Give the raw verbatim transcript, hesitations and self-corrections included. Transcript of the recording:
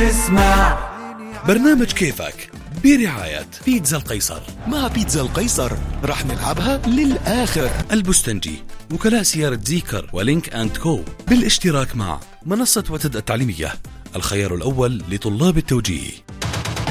اسمع برنامج كيفك برعاية بيتزا القيصر. مع بيتزا القيصر رح نلعبها للآخر. البستنجي، وكلاء سيارة زيكر ولينك أند كو، بالاشتراك مع منصة وتد التعليمية، الخيار الأول لطلاب التوجيه.